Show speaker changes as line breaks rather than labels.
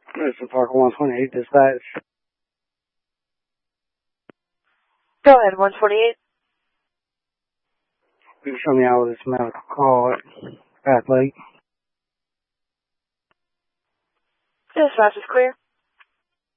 Mr. Parker 128, dispatch.
Go ahead, 128.
You can show me out with this medical call at Bath Lake.
Dispatch is clear.